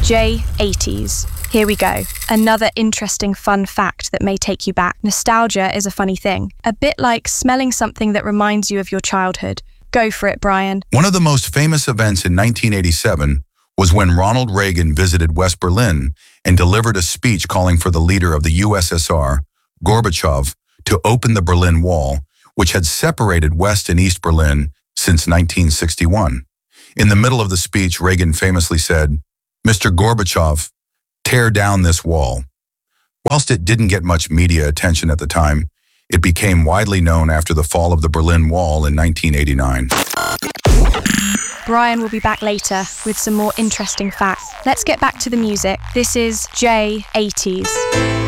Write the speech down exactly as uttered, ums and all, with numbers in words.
J eighties. Here we go. Another interesting fun fact that may take you back. Nostalgia is a funny thing. A bit like smelling something that reminds you of your childhood. Go for it, Brian. One of the most famous events in nineteen eighty-seven was when Ronald Reagan visited West Berlin and delivered a speech calling for the leader of the U S S R, Gorbachev, to open the Berlin Wall, which had separated West and East Berlin since nineteen sixty-one. In the middle of the speech, Reagan famously said, "Mister Gorbachev, tear down this wall." Whilst it didn't get much media attention at the time, it became widely known after the fall of the Berlin Wall in nineteen eighty-nine. Brian will be back later with some more interesting facts. Let's get back to the music. This is J eighties.